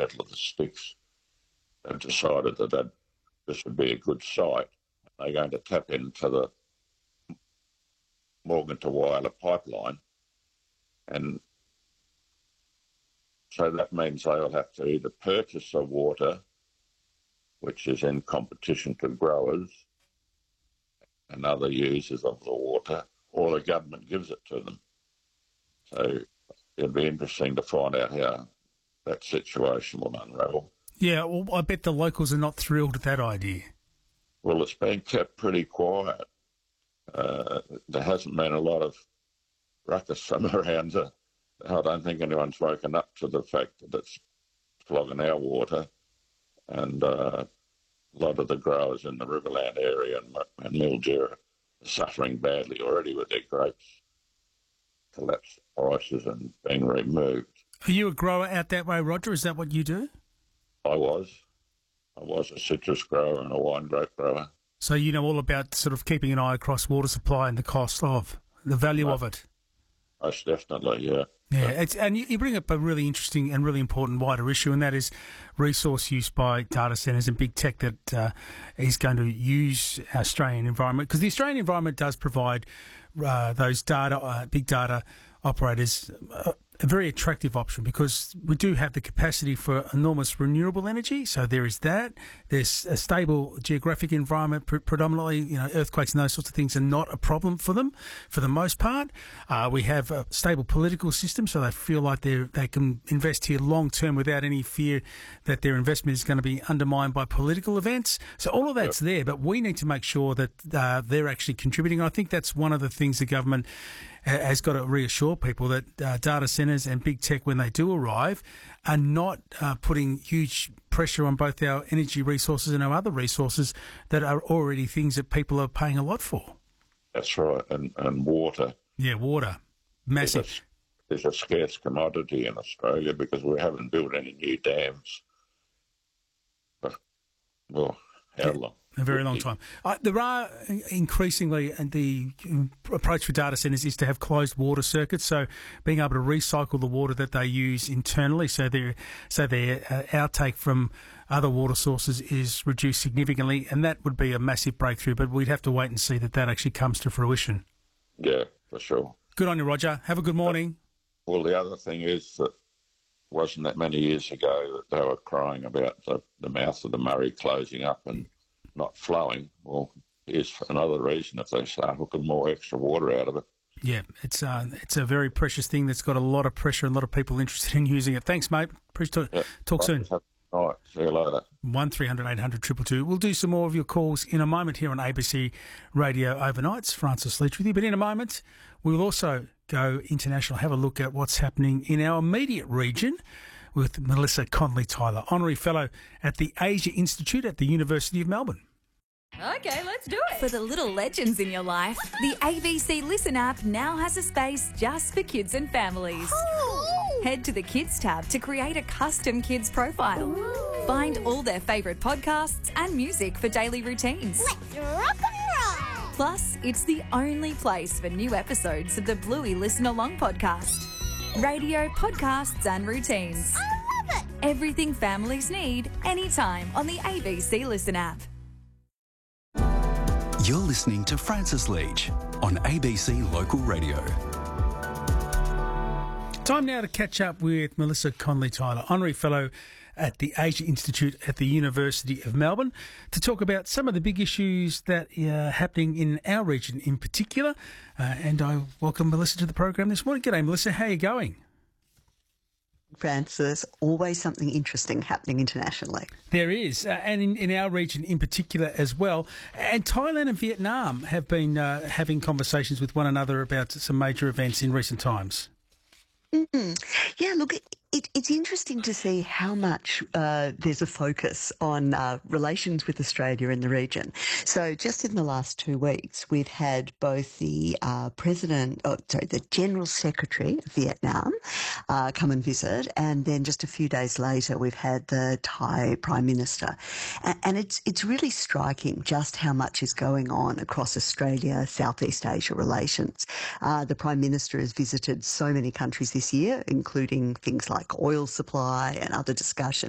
middle of the sticks. They've decided that this would be a good site. They're going to tap into the Morgan to Whyalla pipeline, and so that means they'll have to either purchase the water, which is in competition to growers and other users of the water, or the government gives it to them. So it'll be interesting to find out how that situation will unravel. Yeah, well, I bet the locals are not thrilled at that idea. Well, it's been kept pretty quiet. There hasn't been a lot of ruckus from around. I don't think anyone's woken up to the fact that it's flogging our water, and a lot of the growers in the Riverland area and Mildura are suffering badly already with their grapes, collapsed prices and being removed. Are you a grower out that way, Roger? Is that what you do? I was a citrus grower and a wine grape grower. So you know all about sort of keeping an eye across water supply and the cost of, the value of it. Most definitely, yeah. Yeah, and you bring up a really interesting and really important wider issue, and that is resource use by data centres and big tech that is going to use our Australian environment, because the Australian environment does provide those big data operators a very attractive option, because we do have the capacity for enormous renewable energy. So there is that. There's a stable geographic environment, predominantly, earthquakes and those sorts of things are not a problem for them for the most part. We have a stable political system, so they feel like they can invest here long term without any fear that their investment is going to be undermined by political events. So all of that's there, but we need to make sure that they're actually contributing. I think that's one of the things the government has got to reassure people, that data centres and big tech, when they do arrive, are not putting huge pressure on both our energy resources and our other resources that are already things that people are paying a lot for. That's right, and water. Yeah, water. Massive. There's a scarce commodity in Australia because we haven't built any new dams. But, well, how long? A very long time. There are increasingly, and the approach for data centres is to have closed water circuits, so being able to recycle the water that they use internally, so their outtake from other water sources is reduced significantly, and that would be a massive breakthrough, but we'd have to wait and see that actually comes to fruition. Yeah, for sure. Good on you, Roger. Have a good morning. Well, the other thing is that wasn't that many years ago that they were crying about the mouth of the Murray closing up and not flowing. Well, here's another reason if they start hooking more extra water out of it. Yeah, it's a very precious thing that's got a lot of pressure and a lot of people interested in using it. Thanks, mate. Talk soon. All right, see you later. 1300 800 222. We'll do some more of your calls in a moment here on ABC Radio Overnights. Francis Leach with you. But in a moment, we will also go international, have a look at what's happening in our immediate region with Melissa Conley-Tyler, Honorary Fellow at the Asia Institute at the University of Melbourne. Okay, let's do it. For the little legends in your life, the ABC Listen app now has a space just for kids and families. Ooh. Head to the Kids tab to create a custom kids profile. Ooh. Find all their favourite podcasts and music for daily routines. Let's rock and roll. Plus, it's the only place for new episodes of the Bluey Listen Along podcast. Radio, podcasts and routines. I love it. Everything families need, anytime on the ABC Listen app. You're listening to Francis Leach on ABC Local Radio. Time now to catch up with Melissa Conley-Tyler, Honorary Fellow at the Asia Institute at the University of Melbourne, to talk about some of the big issues that are happening in our region in particular. And I welcome Melissa to the program this morning. G'day, Melissa. How are you going? Francis, always something interesting happening internationally. There is, and in our region in particular as well. And Thailand and Vietnam have been having conversations with one another about some major events in recent times. Yeah, look, it's interesting to see how much there's a focus on relations with Australia in the region. So just in the last 2 weeks, we've had both the the General Secretary of Vietnam come and visit, and then just a few days later, we've had the Thai Prime Minister. And it's really striking just how much is going on across Australia, Southeast Asia relations. The Prime Minister has visited so many countries this year, including things like oil supply and other discussions.